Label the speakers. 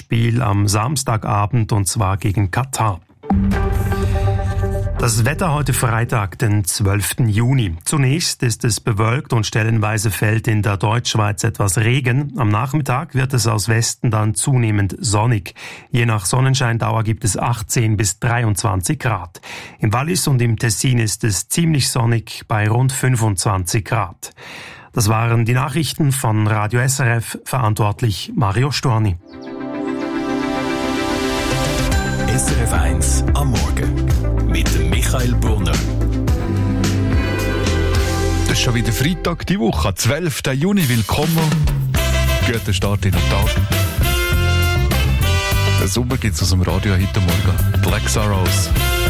Speaker 1: Spiel am Samstagabend, und zwar gegen Katar. Das Wetter heute Freitag, den 12. Juni. Zunächst ist es bewölkt und stellenweise fällt in der Deutschschweiz etwas Regen. Am Nachmittag wird es aus Westen dann zunehmend sonnig. Je nach Sonnenscheindauer gibt es 18 bis 23 Grad. Im Wallis und im Tessin ist es ziemlich sonnig bei rund 25 Grad. Das waren die Nachrichten von Radio SRF, verantwortlich Mario Storni.
Speaker 2: SRF 1 am Morgen mit dem Michael Brunner.
Speaker 3: Das ist schon wieder Freitag die Woche, 12. Juni. Willkommen. Guten Start in den Tag. Den Sommer gibt es aus dem Radio heute Morgen. Black Sorrows.